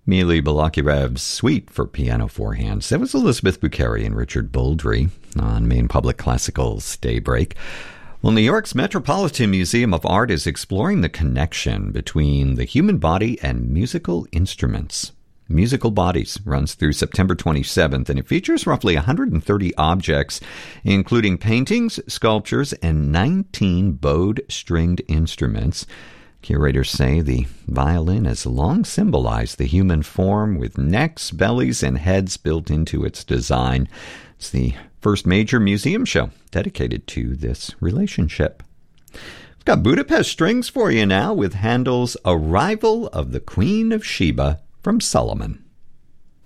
Mili Balakirev's Suite for Piano Four Hands. That was Elizabeth Boukeri and Richard Bouldry on Maine Public Classical's Daybreak. Well, New York's Metropolitan Museum of Art is exploring the connection between the human body and musical instruments. Musical Bodies runs through September 27th, and it features roughly 130 objects, including paintings, sculptures, and 19 bowed stringed instruments. Curators say the violin has long symbolized the human form with necks, bellies, and heads built into its design. It's the first major museum show dedicated to this relationship. We've got Budapest Strings for you now with Handel's Arrival of the Queen of Sheba from Solomon.